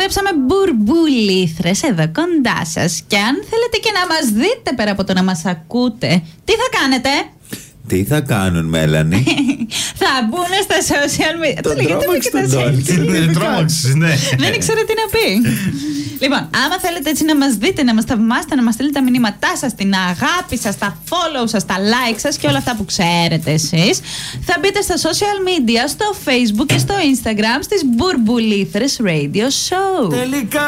Επιστρέψαμε μπουρμπουλήθρες εδώ κοντά σας. Και αν θέλετε και να μας δείτε πέρα από το να μας ακούτε, τι θα κάνετε? Τι θα κάνουν, Μέλανη? Θα μπουν στα social media. Τον τρόμαξε τον Ντόλ. Δεν ήξερα τι να πει. Λοιπόν, άμα θέλετε έτσι να μας δείτε, να μας θαυμάσετε, να μας στείλετε τα μηνύματά σας, την αγάπη σας, τα follow σας, τα like σας και όλα αυτά που ξέρετε εσείς, θα μπείτε στα social media, στο Facebook και στο Instagram στις Μπουρμπουλήθρες Radio Show. Τελικά.